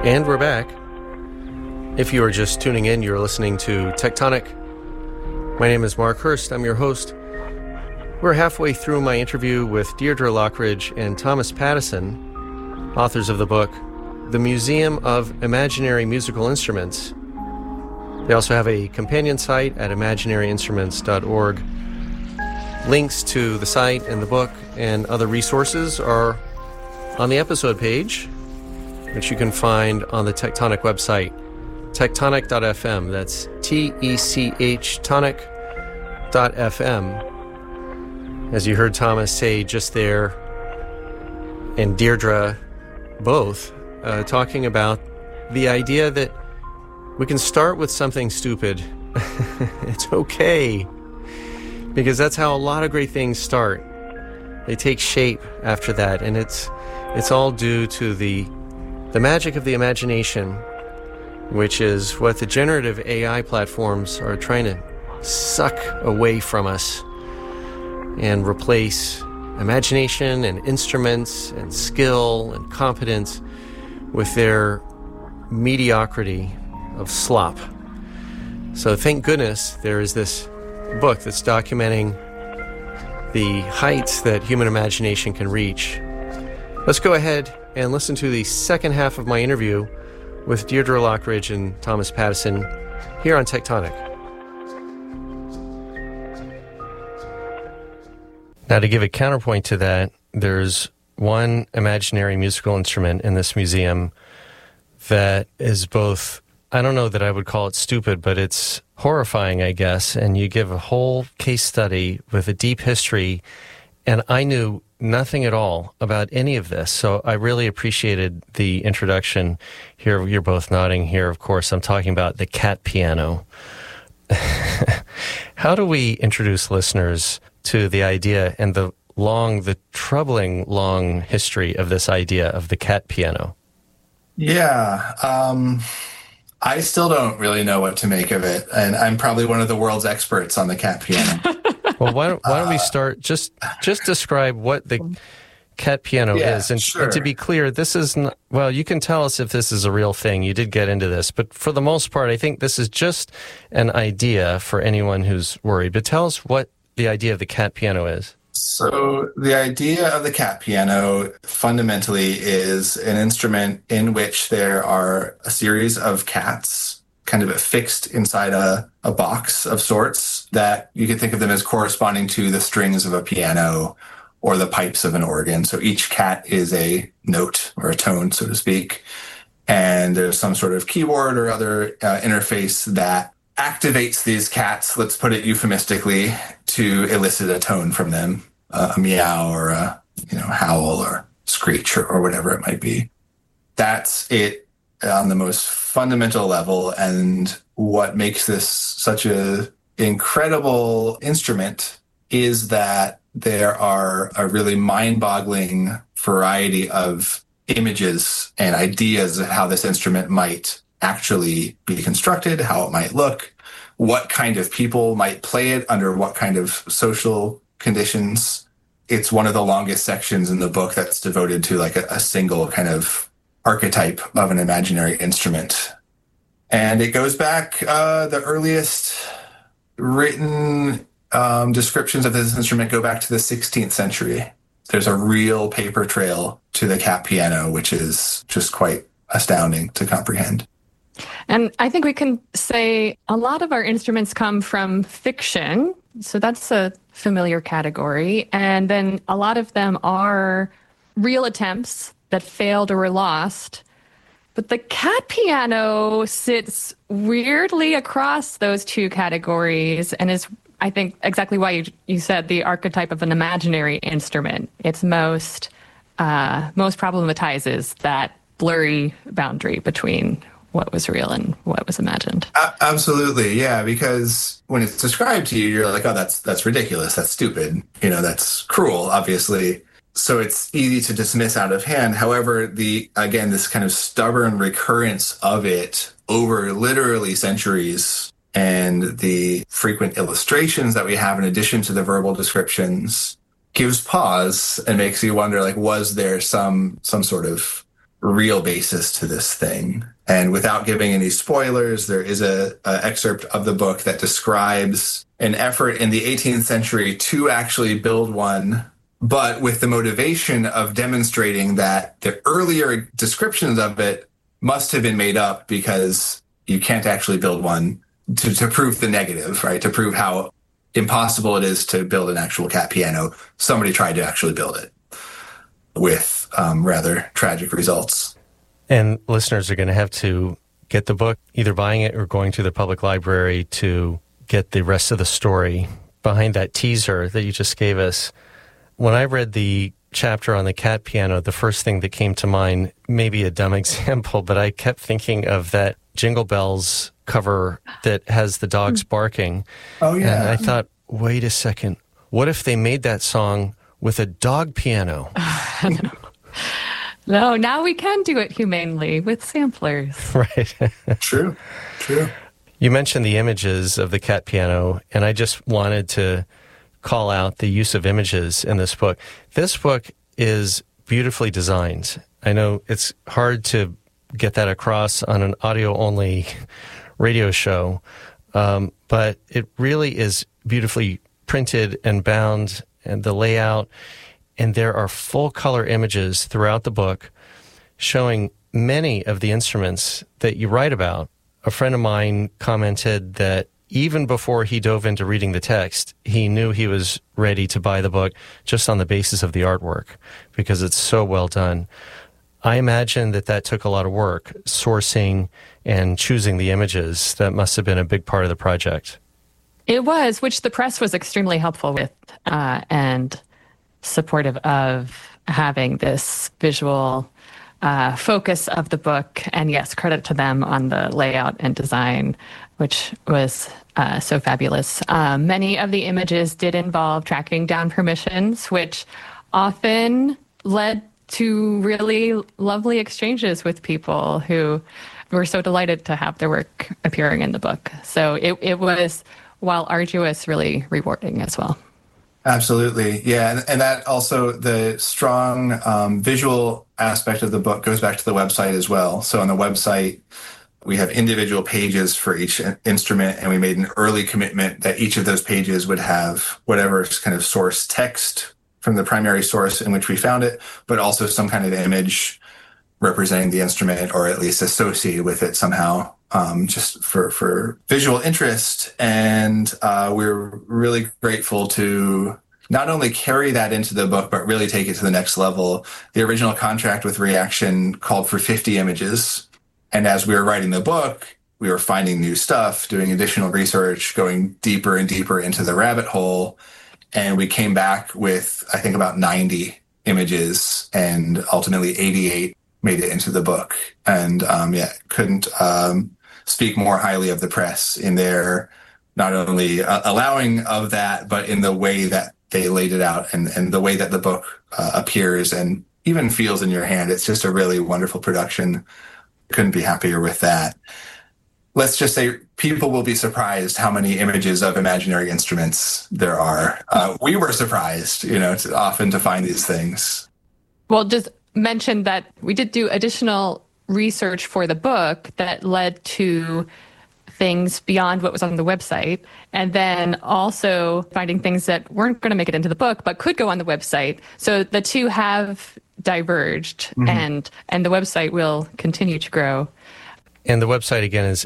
And we're back. If you are just tuning in, you're listening to Tectonic. My name is Mark Hurst. I'm your host. We're halfway through my interview with Deirdre Lockridge and Thomas Pattison, authors of the book, The Museum of Imaginary Musical Instruments. They also have a companion site at imaginaryinstruments.org. Links to the site and the book and other resources are on the episode page, which you can find on the Tectonic website, tectonic.fm. That's T-E-C-H tonic.fm. As you heard Thomas say just there, and Deirdre both, talking about the idea that we can start with something stupid. It's okay. Because that's how a lot of great things start. They take shape after that, and it's all due to the magic of the imagination, which is what the generative AI platforms are trying to suck away from us and replace imagination and instruments and skill and competence with their mediocrity of slop. So thank goodness there is this book that's documenting the heights that human imagination can reach. Let's go ahead and listen to the second half of my interview with Deirdre Lockridge and Thomas Pattison here on Tectonic. Now, to give a counterpoint to that, there's one imaginary musical instrument in this museum that is both, I don't know that I would call it stupid, but it's horrifying, I guess. And you give a whole case study with a deep history, and I knew nothing at all about any of this. So I really appreciated the introduction here. You're both nodding here, of course. I'm talking about the cat piano. How do we introduce listeners to the idea and the troubling long history of this idea of the cat piano? Yeah, I still don't really know what to make of it, and I'm probably one of the world's experts on the cat piano. Well, why don't we start? Just describe what the cat piano is, and to be clear, this is not, well, you can tell us if this is a real thing. You did get into this, but for the most part, I think this is just an idea for anyone who's worried. But tell us what the idea of the cat piano is. So the idea of the cat piano fundamentally is an instrument in which there are a series of cats kind of fixed inside a box of sorts that you can think of them as corresponding to the strings of a piano or the pipes of an organ. So each cat is a note or a tone, so to speak. And there's some sort of keyboard or other interface that activates these cats, let's put it euphemistically, to elicit a tone from them, a meow or a howl or screech or whatever it might be. That's it on the most fundamental level, and what makes this such an incredible instrument is that there are a really mind-boggling variety of images and ideas of how this instrument might actually be constructed, how it might look, what kind of people might play it under what kind of social conditions. It's one of the longest sections in the book that's devoted to like a single kind of archetype of an imaginary instrument. And it goes back, the earliest written descriptions of this instrument go back to the 16th century. There's a real paper trail to the cat piano, which is just quite astounding to comprehend. And I think we can say a lot of our instruments come from fiction. So that's a familiar category. And then a lot of them are real attempts that failed or were lost. But the cat piano sits weirdly across those two categories and is, I think, exactly why you said the archetype of an imaginary instrument. It's most problematizes that blurry boundary between what was real and what was imagined. Absolutely, yeah, because when it's described to you, you're like, oh, that's ridiculous, that's stupid, that's cruel, obviously. So it's easy to dismiss out of hand. However, this kind of stubborn recurrence of it over literally centuries and the frequent illustrations that we have in addition to the verbal descriptions gives pause and makes you wonder, like, was there some sort of real basis to this thing. And without giving any spoilers, there is a excerpt of the book that describes an effort in the 18th century to actually build one, but with the motivation of demonstrating that the earlier descriptions of it must have been made up, because you can't actually build one to prove the negative, right? To prove how impossible it is to build an actual cat piano. Somebody tried to actually build it with rather tragic results. And listeners are going to have to get the book, either buying it or going to the public library to get the rest of the story behind that teaser that you just gave us. When I read the chapter on the cat piano, the first thing that came to mind, maybe a dumb example, but I kept thinking of that Jingle Bells cover that has the dogs barking. Oh, yeah. And I thought, wait a second, what if they made that song with a dog piano? No, now we can do it humanely with samplers. Right. True. You mentioned the images of the cat piano, and I just wanted to call out the use of images in this book. This book is beautifully designed. I know it's hard to get that across on an audio-only radio show, but it really is beautifully printed and bound, and the layout. And there are full-color images throughout the book showing many of the instruments that you write about. A friend of mine commented that even before he dove into reading the text, he knew he was ready to buy the book just on the basis of the artwork, because it's so well done. I imagine that took a lot of work, sourcing and choosing the images. That must have been a big part of the project. It was, which the press was extremely helpful with, and supportive of having this visual focus of the book. And yes, credit to them on the layout and design, which was so fabulous. Many of the images did involve tracking down permissions, which often led to really lovely exchanges with people who were so delighted to have their work appearing in the book. So it was, while arduous, really rewarding as well. Absolutely. Yeah. And that also, the strong visual aspect of the book goes back to the website as well. So on the website, we have individual pages for each instrument, and we made an early commitment that each of those pages would have whatever kind of source text from the primary source in which we found it, but also some kind of image representing the instrument, or at least associated with it somehow, just for visual interest. And we're really grateful to not only carry that into the book, but really take it to the next level. The original contract with Reaction called for 50 images. And as we were writing the book, we were finding new stuff, doing additional research, going deeper and deeper into the rabbit hole. And we came back with, I think, about 90 images, and ultimately 88 made it into the book. And couldn't speak more highly of the press in their not only allowing of that, but in the way that they laid it out, and the way that the book appears and even feels in your hand. It's just a really wonderful production. Couldn't be happier with that. Let's just say people will be surprised how many images of imaginary instruments there are. We were surprised, often to find these things. Well, just mention that we did do additional research for the book that led to things beyond what was on the website, and then also finding things that weren't going to make it into the book but could go on the website. So the two have diverged, and the website will continue to grow. And the website, again, is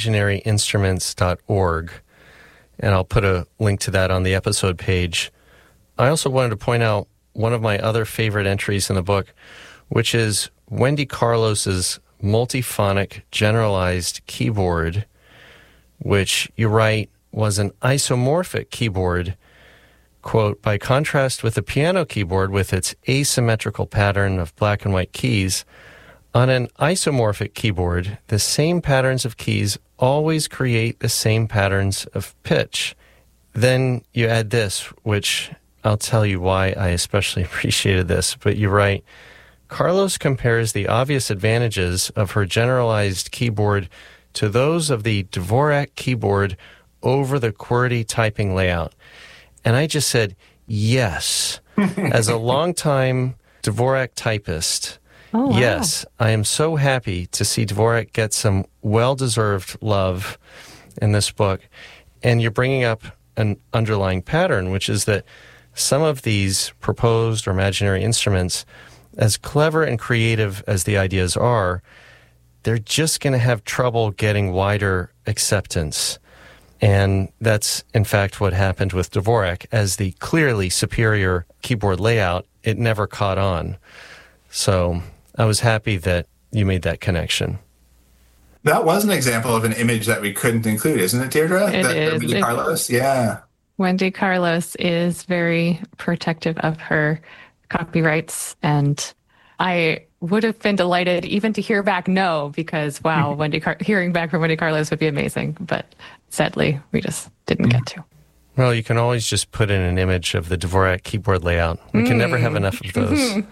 imaginaryinstruments.org. And I'll put a link to that on the episode page. I also wanted to point out one of my other favorite entries in the book, which is Wendy Carlos's multiphonic generalized keyboard, which you write was an isomorphic keyboard, quote, by contrast with the piano keyboard with its asymmetrical pattern of black and white keys. On an isomorphic keyboard, the same patterns of keys always create the same patterns of pitch. Then you add this, which I'll tell you why I especially appreciated this, but you write, Carlos compares the obvious advantages of her generalized keyboard to those of the Dvorak keyboard over the QWERTY typing layout. And I just said, yes. As a longtime Dvorak typist, Oh, wow. Yes, I am so happy to see Dvorak get some well-deserved love in this book. And you're bringing up an underlying pattern, which is that some of these proposed or imaginary instruments, as clever and creative as the ideas are, they're just going to have trouble getting wider acceptance. And that's, in fact, what happened with Dvorak. As the clearly superior keyboard layout, it never caught on. So I was happy that you made that connection. That was an example of an image that we couldn't include, isn't it, Deirdre? It is. Wendy Carlos, yeah. Wendy Carlos is very protective of her copyrights, and I would have been delighted even to hear back no, because, wow, hearing back from Wendy Carlos would be amazing. But sadly, we just didn't get to. Well, you can always just put in an image of the Dvorak keyboard layout. We can never have enough of those.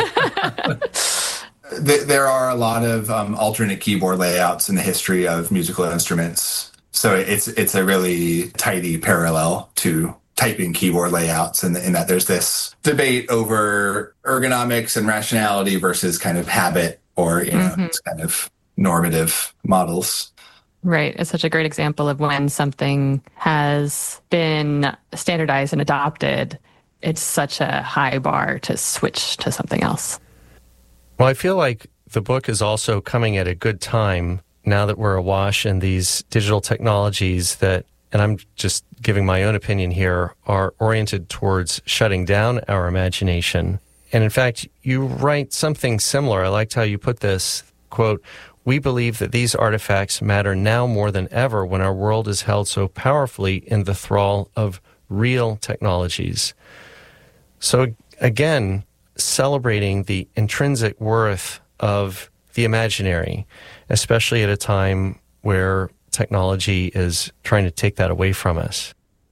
There are a lot of alternate keyboard layouts in the history of musical instruments. So it's a really tidy parallel to typing keyboard layouts in that there's this debate over ergonomics and rationality versus kind of habit or, it's kind of normative models. Right. It's such a great example of when something has been standardized and adopted. It's such a high bar to switch to something else. Well, I feel like the book is also coming at a good time now that we're awash in these digital technologies that, and I'm just giving my own opinion here, are oriented towards shutting down our imagination. And in fact, you write something similar. I liked how you put this, quote, "We believe that these artifacts matter now more than ever when our world is held so powerfully in the thrall of real technologies." So again, celebrating the intrinsic worth of the imaginary, especially at a time where technology is trying to take that away from us.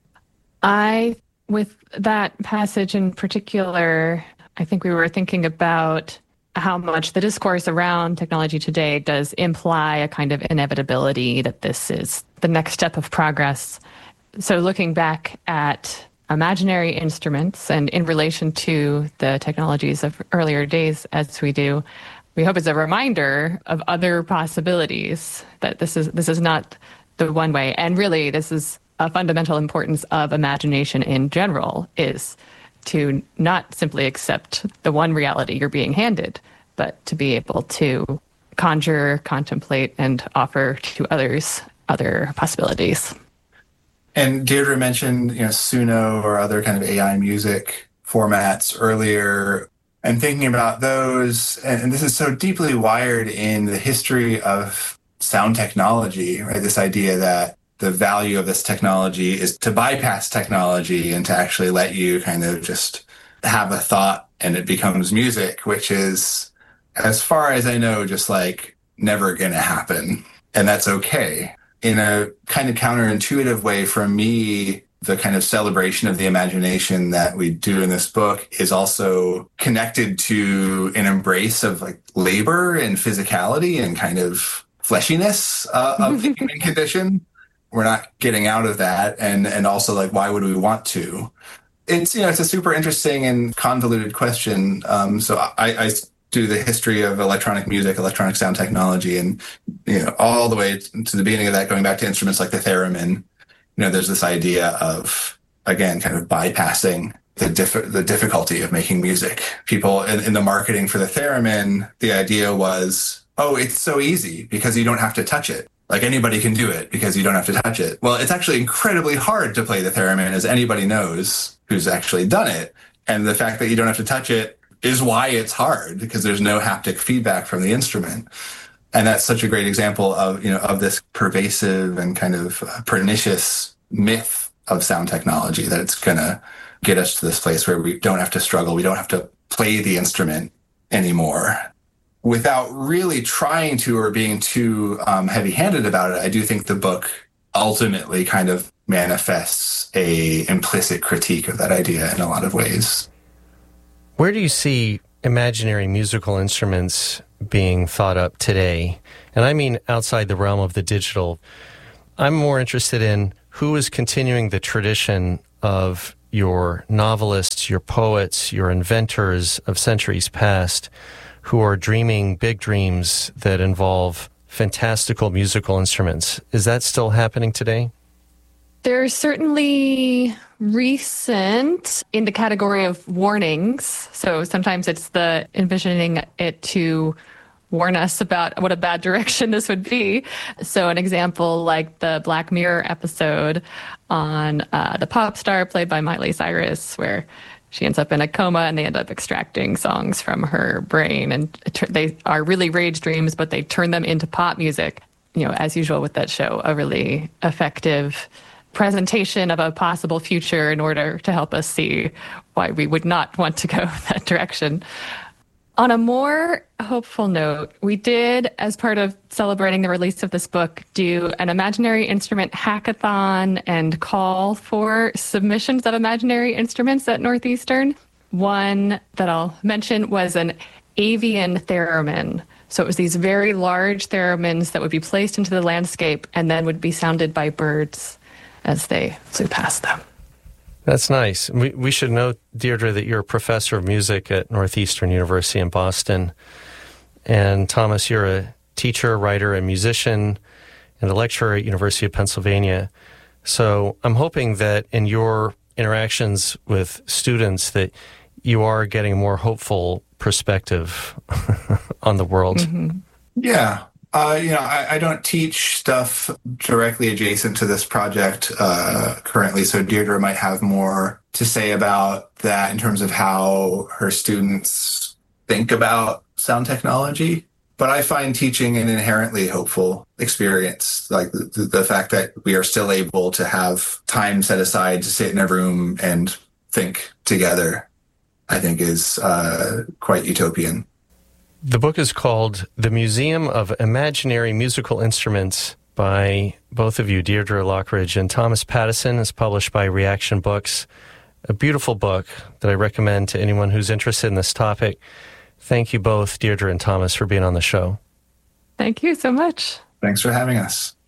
With that passage in particular, I think we were thinking about how much the discourse around technology today does imply a kind of inevitability that this is the next step of progress. So looking back at imaginary instruments and in relation to the technologies of earlier days as we do, we hope it's a reminder of other possibilities, that this is not the one way. And really, this is a fundamental importance of imagination in general, is to not simply accept the one reality you're being handed, but to be able to conjure, contemplate, and offer to others other possibilities. And Deirdre mentioned, Suno or other kind of AI music formats earlier, and thinking about those, and this is so deeply wired in the history of sound technology, right? This idea that the value of this technology is to bypass technology and to actually let you kind of just have a thought and it becomes music, which is, as far as I know, just like never going to happen. And that's okay. In a kind of counterintuitive way, for me, the kind of celebration of the imagination that we do in this book is also connected to an embrace of like labor and physicality and kind of fleshiness of the human condition. We're not getting out of that. And also, like, why would we want to? It's, it's a super interesting and convoluted question. So I do the history of electronic music, electronic sound technology, and, all the way to the beginning of that, going back to instruments like the theremin. There's this idea of, again, kind of bypassing the difficulty of making music. People in the marketing for the theremin, the idea was, oh, it's so easy because you don't have to touch it. Like, anybody can do it because you don't have to touch it. Well, it's actually incredibly hard to play the theremin, as anybody knows who's actually done it. And the fact that you don't have to touch it is why it's hard, because there's no haptic feedback from the instrument. And that's such a great example of, of this pervasive and kind of pernicious myth of sound technology, that it's going to get us to this place where we don't have to struggle. We don't have to play the instrument anymore. Without really trying to or being too heavy-handed about it, I do think the book ultimately kind of manifests a implicit critique of that idea in a lot of ways. Where do you see imaginary musical instruments being thought up today? And I mean outside the realm of the digital. I'm more interested in who is continuing the tradition of your novelists, your poets, your inventors of centuries past, who are dreaming big dreams that involve fantastical musical instruments. Is that still happening today? There's certainly recent in the category of warnings. So sometimes it's the envisioning it to warn us about what a bad direction this would be. So an example like the Black Mirror episode on the pop star played by Miley Cyrus, where she ends up in a coma and they end up extracting songs from her brain. And they are really rage dreams, but they turn them into pop music. You know, as usual with that show, a really effective presentation of a possible future in order to help us see why we would not want to go that direction. On a more hopeful note, we did, as part of celebrating the release of this book, do an imaginary instrument hackathon and call for submissions of imaginary instruments at Northeastern. One that I'll mention was an avian theremin. So it was these very large theremins that would be placed into the landscape and then would be sounded by birds as they flew past them. That's nice. We should note, Deirdre, that you're a professor of music at Northeastern University in Boston. And Thomas, you're a teacher, writer, and musician, and a lecturer at University of Pennsylvania. So I'm hoping that in your interactions with students that you are getting a more hopeful perspective on the world. Mm-hmm. Yeah. I don't teach stuff directly adjacent to this project currently, so Deirdre might have more to say about that in terms of how her students think about sound technology. But I find teaching an inherently hopeful experience, like the fact that we are still able to have time set aside to sit in a room and think together, I think is quite utopian. The book is called The Museum of Imaginary Musical Instruments by both of you, Deirdre Lockridge and Thomas Pattison. It's published by Reaction Books. A beautiful book that I recommend to anyone who's interested in this topic. Thank you both, Deirdre and Thomas, for being on the show. Thank you so much. Thanks for having us.